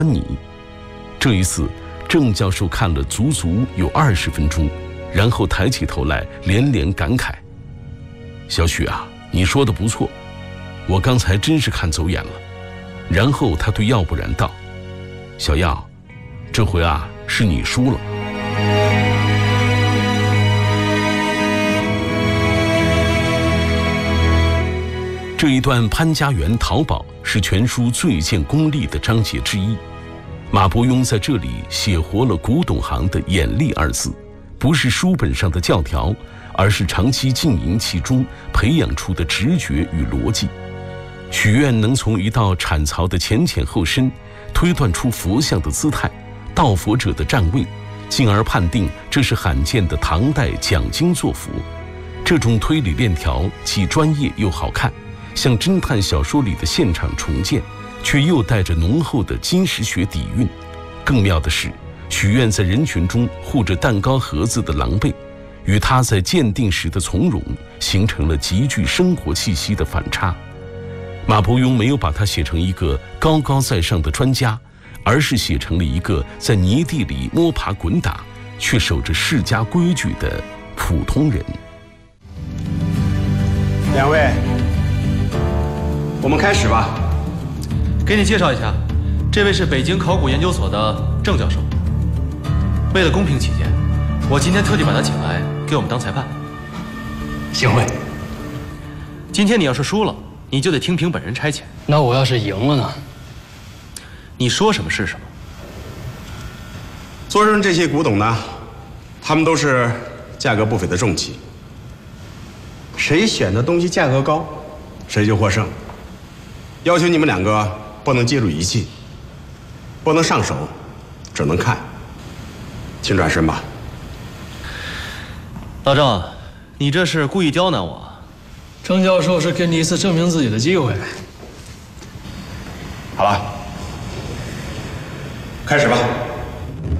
你。这一次，郑教授看了足足有20分钟，然后抬起头来连连感慨：“小许啊，你说的不错，我刚才真是看走眼了。”然后他对要不然道：“小要，这回啊是你输了。”这一段潘家园淘宝是全书最见功力的章节之一。马伯庸在这里写活了古董行的眼力2字，不是书本上的教条，而是长期经营其中培养出的直觉与逻辑。许愿能从一道产槽的浅浅后深推断出佛像的姿态、道佛者的站位，进而判定这是罕见的唐代讲经作佛。这种推理链条既专业又好看，像侦探小说里的现场重建，却又带着浓厚的金石学底蕴。更妙的是，许愿在人群中护着蛋糕盒子的狼狈，与他在鉴定时的从容，形成了极具生活气息的反差。马伯庸没有把他写成一个高高在上的专家，而是写成了一个在泥地里摸爬滚打，却守着世家规矩的普通人。 两位，我们开始吧。 给你介绍一下，这位是北京考古研究所的郑教授。为了公平起见，我今天特地把他请来给我们当裁判。 幸会。 今天你要是输了，你就得听凭本人差遣。 那我要是赢了呢？ 你说什么是什么。 桌上这些古董呢，他们都是价格不菲的重器。谁选的东西价格高，谁就获胜。要求你们2个不能介入仪器，不能上手，只能看。请转身吧。 老郑，你这是故意刁难我。 郑教授是给你一次证明自己的机会。 好了，开始吧。